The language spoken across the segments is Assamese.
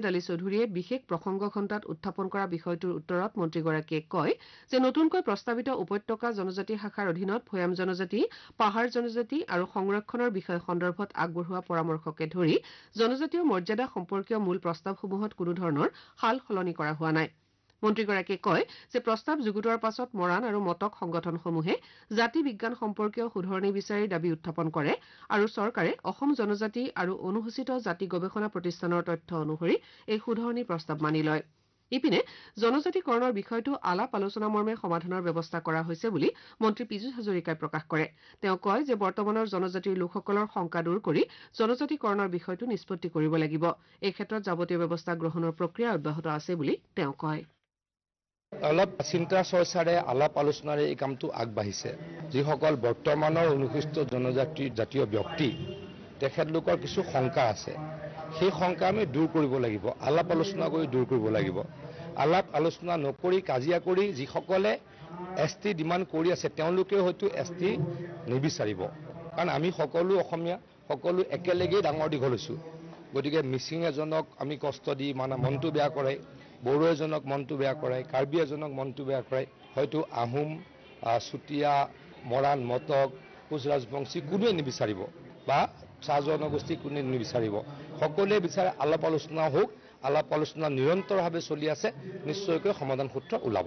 ৰাছিদ আলী চৌধুৰীয়ে বিশেষ প্ৰসংগ ঘণ্টাত উত্থাপন কৰা বিষয়টোৰ উত্তৰত মন্ত্ৰীগৰাকীয়ে কয় যে নতুনকৈ প্ৰস্তাৱিত উপত্যকা জনজাতি শাখাৰ অধীনত ভৈয়াম জনজাতি, পাহাৰ জনজাতি আৰু সংৰক্ষণৰ বিষয় সন্দৰ্ভত আগবঢ়োৱা পৰামৰ্শকে ধৰি জনজাতীয় মৰ্যাদা সম্পৰ্কীয় মূল প্ৰস্তাৱসমূহত কোনো ধৰণৰ সাল সলনি কৰা হোৱা নাই। মন্ত্ৰীগৰাকীয়ে কয় যে প্ৰস্তাৱ যুগুতোৱাৰ পাছত মৰাণ আৰু মটক সংগঠনসমূহে জাতি বিজ্ঞান সম্পৰ্কীয় শুধৰণি বিচাৰি দাবী উত্থাপন কৰে আৰু চৰকাৰে অসম জনজাতি আৰু অনুসূচিত জাতি গৱেষণা প্ৰতিষ্ঠানৰ তথ্য অনুসৰি এই শুধৰণি প্ৰস্তাৱ মানি লয়। ইপিনে জনজাতিকৰণৰ বিষয়টো আলাপ আলোচনা মৰ্মে সমাধানৰ ব্যৱস্থা কৰা হৈছে বুলি মন্ত্ৰী পীযুষ হাজৰিকাই প্ৰকাশ কৰে। তেওঁ কয় যে বৰ্তমানৰ জনজাতিৰ লোকসকলৰ শংকা দূৰ কৰি জনজাতিকৰণৰ বিষয়টো নিষ্পত্তি কৰিব লাগিব। এই ক্ষেত্ৰত যাৱতীয় ব্যৱস্থা গ্ৰহণৰ প্ৰক্ৰিয়া অব্যাহত আছে বুলি তেওঁ কয়। অলপ চিন্তা চৰ্চাৰে আলাপ আলোচনাৰে এই কামটো আগবাঢ়িছে। যিসকল বৰ্তমানৰ অনুসূচিত জাতীয় ব্যক্তি তেখেতলোকৰ কিছু শংকা আছে, সেই শংকা আমি দূৰ কৰিব লাগিব, আলাপ আলোচনা কৰি দূৰ কৰিব লাগিব। আলাপ আলোচনা নকৰি কাজিয়া কৰি যিসকলে ST ডিমাণ্ড কৰি আছে তেওঁলোকেও হয়তো ST নিবিচাৰিব, কাৰণ আমি সকলো অসমীয়া সকলো একেলগেই ডাঙৰ দীঘল হৈছোঁ। গতিকে মিচিং এজনক আমি কষ্ট দি মনটো বেয়া কৰে, বড়ো এজনক মনটো বেয়া কৰায়, কাৰ্বি এজনক মনটো বেয়া কৰায়, হয়তো আহোম, চুতীয়া, মৰাণ, মটক, কোচ ৰাজবংশী কোনোৱে নিবিচাৰিব বা চাহ জনগোষ্ঠী কোনোৱে নিবিচাৰিব। সকলোৱে বিচাৰে আলাপ আলোচনা হওক, আলাপ আলোচনা নিৰন্তৰভাৱে চলি আছে, নিশ্চয়কৈ সমাধান সূত্ৰ ওলাব।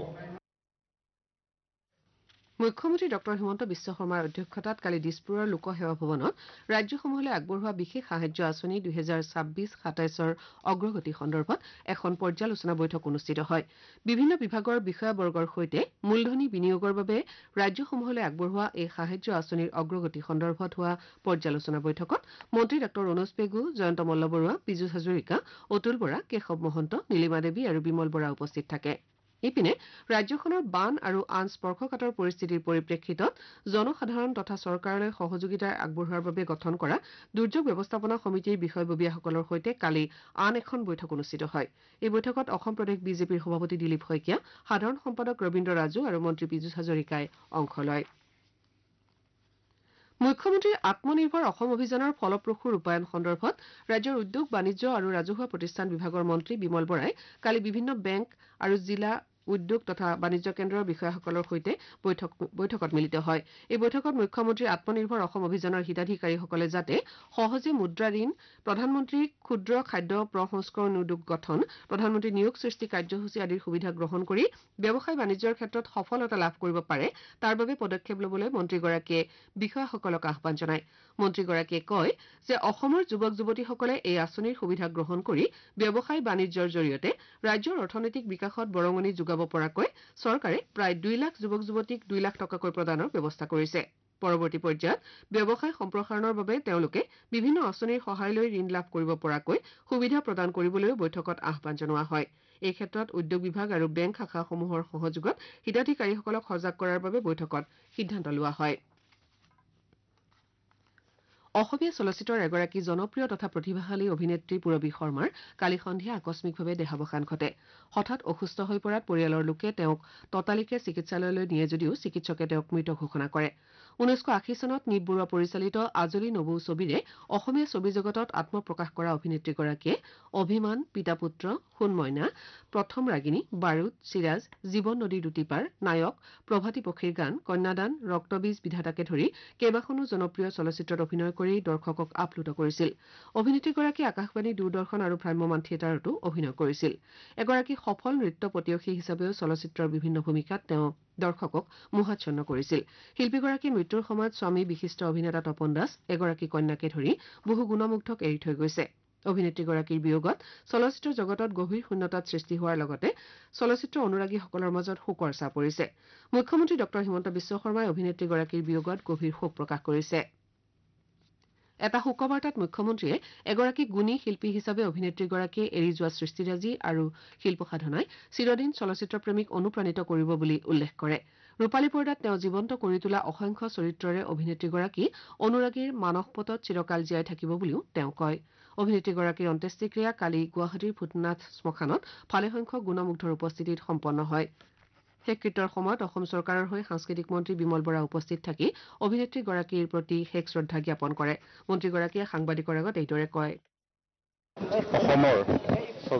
মুখ্যমন্ত্ৰী ডঃ হিমন্ত বিশ্ব শৰ্মাৰ অধ্যক্ষতাত কালি দিছপুৰৰ লোকসেৱা ভৱনত ৰাজ্যসমূহলৈ আগবঢ়োৱা বিশেষ সাহায্য আঁচনি 2026-27ৰ অগ্ৰগতি সন্দৰ্ভত এখন পৰ্যালোচনা বৈঠক অনুষ্ঠিত হয়। বিভিন্ন বিভাগৰ বিষয়াবৰ্গৰ সৈতে মূলধনী বিনিয়োগৰ বাবে ৰাজ্যসমূহলৈ আগবঢ়োৱা এই সাহায্য আঁচনিৰ অগ্ৰগতি সন্দৰ্ভত হোৱা পৰ্যালোচনা বৈঠকত মন্ত্ৰী ডঃ ৰণোজ পেগু, জয়ন্ত মল্লবৰুৱা, পীযুষ হাজৰিকা, অতুল বৰা, কেশৱ মহন্ত, নীলিমা দেৱী আৰু বিমল বৰা উপস্থিত থাকে। ইপিনে ৰাজ্যখনৰ বান আৰু আন স্পৰ্শকাতৰ পৰিস্থিতিৰ পৰিপ্ৰেক্ষিতত জনসাধাৰণ তথা চৰকাৰলৈ সহযোগিতা আগবঢ়োৱাৰ বাবে গঠন কৰা দুৰ্যোগ ব্যৱস্থাপনা সমিতিৰ বিষয়ববীয়াসকলৰ সৈতে কালি আন এখন বৈঠক অনুষ্ঠিত হয়। এই বৈঠকত অসম প্ৰদেশ বিজেপিৰ সভাপতি দিলীপ শইকীয়া, সাধাৰণ সম্পাদক ৰবীন্দ্ৰ ৰাজু আৰু মন্ত্ৰী পীযুষ হাজৰিকাই অংশ লয়। মুখ্যমন্ত্ৰীৰ আত্মনিৰ্ভৰ অসম অভিযানৰ ফলপ্ৰসূ ৰূপায়ণ সন্দৰ্ভত ৰাজ্যৰ উদ্যোগ বাণিজ্য আৰু ৰাজহুৱা প্ৰতিষ্ঠান বিভাগৰ মন্ত্ৰী বিমল বৰাই কালি বিভিন্ন বেংক আৰু জিলা উদ্যোগ তথা বাণিজ্য কেন্দ্ৰৰ বিষয়াসকলৰ সৈতে বৈঠকত মিলিত হয়। এই বৈঠকত মুখ্যমন্ত্ৰীৰ আত্মনিৰ্ভৰ অসম অভিযানৰ হিতাধিকাৰীসকলে যাতে সহজে মুদ্ৰা ঋণ, প্ৰধানমন্ত্ৰী ক্ষুদ্ৰ খাদ্য প্ৰসংস্কৰণ উদ্যোগ গঠন, প্ৰধানমন্ত্ৰী নিয়োগ সৃষ্টি কাৰ্যসূচী আদিৰ সুবিধা গ্ৰহণ কৰি ব্যৱসায় বাণিজ্যৰ ক্ষেত্ৰত সফলতা লাভ কৰিব পাৰে তাৰ বাবে পদক্ষেপ ল'বলৈ মন্ত্ৰীগৰাকীয়ে বিষয়াসকলক আহ্বান জনায়। মন্ত্ৰীগৰাকীয়ে কয় যে অসমৰ যুৱক যুৱতীসকলে এই আঁচনিৰ সুবিধা গ্ৰহণ কৰি ব্যৱসায় বাণিজ্যৰ জৰিয়তে ৰাজ্যৰ অৰ্থনৈতিক বিকাশত বৰঙণি যোগাব পৰাকৈ চৰকাৰে প্ৰায় 2 লাখ যুৱক যুৱতীক 2 লাখ টকাকৈ প্ৰদানৰ ব্যৱস্থা কৰিছে। পৰৱৰ্তী পৰ্যায়ত ব্যৱসায় সম্প্ৰসাৰণৰ বাবে তেওঁলোকে বিভিন্ন আঁচনিৰ সহায় লৈ ঋণ লাভ কৰিব পৰাকৈ সুবিধা প্ৰদান কৰিবলৈও বৈঠকত আহ্বান জনোৱা হয়। এই ক্ষেত্ৰত উদ্যোগ বিভাগ আৰু বেংক শাখাসমূহৰ সহযোগত হিতাধিকাৰীসকলক সজাগ কৰাৰ বাবে বৈঠকত সিদ্ধান্ত লোৱা হয়। অসমীয়া চলচ্চিত্ৰৰ এগৰাকী জনপ্ৰিয় তথা প্ৰতিভাশালী অভিনেত্ৰী পূৰবী শৰ্মাৰ কালি সন্ধিয়া আকস্মিকভাৱে দেহাৱসান ঘটে। হঠাৎ অসুস্থ হৈ পৰাত পৰিয়ালৰ লোকে তেওঁক ততালিকে চিকিৎসালয়লৈ নিয়ে যদিও চিকিৎসকে তেওঁক মৃত ঘোষণা কৰে। 1980 চনত নিপ বৰুৱা পৰিচালিত আজলি নবৌ ছবিৰে অসমীয়া ছবি জগতত আত্মপ্ৰকাশ কৰা অভিনেত্ৰীগৰাকীয়ে অভিমান, পিতা পুত্ৰ, সোণ মইনা, প্ৰথম ৰাগিনী, বাৰুদ, চিৰাজ, জীৱন নদীৰ দুটি পাৰ, নায়ক, প্ৰভাতী পক্ষীৰ গান, কন্যাদান, ৰক্তবীজ বিধাতাকে ধৰি কেইবাখনো জনপ্ৰিয় চলচ্চিত্ৰত অভিনয় কৰি দৰ্শকক আপ্লুত কৰিছিল। অভিনেত্ৰীগৰাকীয়ে আকাশবাণী, দূৰদৰ্শন আৰু ভ্ৰাম্যমাণ থিয়েটাৰতো অভিনয় কৰিছিল। এগৰাকী সফল নৃত্য পটীয়সী হিচাপেও চলচ্চিত্ৰৰ বিভিন্ন ভূমিকাত তেওঁ দৰ্শকক মোহাচ্ছন্ন কৰিছিল। শিল্পীগৰাকীৰ মৃত্যুৰ সময়ত স্বামী বিশিষ্ট অভিনেতা তপন দাস, এগৰাকী কন্যাকে ধৰি বহু গুণমুগ্ধক এৰি থৈ গৈছে। অভিনেত্ৰীগৰাকীৰ বিয়োগত চলচ্চিত্ৰ জগতত গভীৰ শূন্যতাত সৃষ্টি হোৱাৰ লগতে চলচ্চিত্ৰ অনুৰাগীসকলৰ মাজত শোকৰ ছাঁ পৰিছে। মুখ্যমন্ত্ৰী ডঃ হিমন্ত বিশ্ব শৰ্মাই অভিনেত্ৰীগৰাকীৰ বিয়োগত গভীৰ শোক প্ৰকাশ কৰিছে। এটা শোকবাৰ্তাত মুখ্যমন্ত্ৰীয়ে এগৰাকী গুণী শিল্পী হিচাপে অভিনেত্ৰীগৰাকীয়ে এৰি যোৱা সৃষ্টিৰাজি আৰু শিল্প সাধনাই চিৰদিন চলচ্চিত্ৰ প্ৰেমীক অনুপ্ৰাণিত কৰিব বুলি উল্লেখ কৰে। ৰূপালী পৰ্দাত তেওঁ জীৱন্ত কৰি তোলা অসংখ্য চৰিত্ৰৰে অভিনেত্ৰীগৰাকী অনুৰাগীৰ মানসপটত চিৰকাল জীয়াই থাকিব বুলিও তেওঁ কয়। অভিনেত্ৰীগৰাকীৰ অন্ত্যেষ্টিক্ৰিয়া কালি গুৱাহাটীৰ ভূতনাথ শ্মশানত ভালেসংখ্যক গুণমুগ্ধৰ উপস্থিতিত সম্পন্ন হয়। শেষকৃত্যৰ সময়ত অসম চৰকাৰৰ হৈ সাংস্কৃতিক মন্ত্ৰী বিমল বৰা উপস্থিত থাকি অভিনেত্ৰীগৰাকীৰ প্ৰতি শেষ শ্ৰদ্ধা জ্ঞাপন কৰে। মন্ত্ৰীগৰাকীয়ে সাংবাদিকৰ আগত এইদৰে কয়। অসমৰ